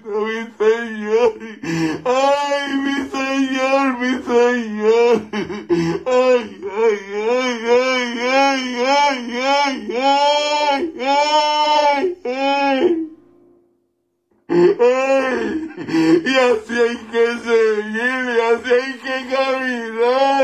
mi Señor. Ay, mi Señor, mi Señor. Ay, ay, ay, ay, ay, ay, ay, ay, ay, ay. Y así hay que seguir, y así hay